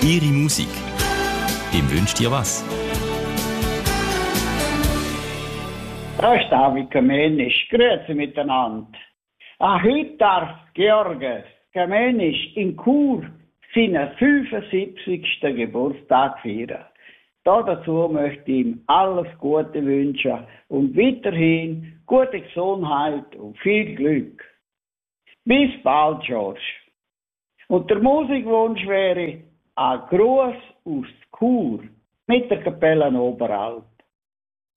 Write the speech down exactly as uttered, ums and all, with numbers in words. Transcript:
Ihre Musik. Wem wünscht ihr was? Da ist David Kamenisch. Grüezi miteinander. Ah, heute darf Georges Kamenisch in Chur seinen fünfundsiebzigsten Geburtstag feiern. Da dazu möchte ich ihm alles Gute wünschen und weiterhin gute Gesundheit und viel Glück. Bis bald, George. Und der Musikwunsch wäre ein Gruß aus Chur mit der Kapelle Oberalp.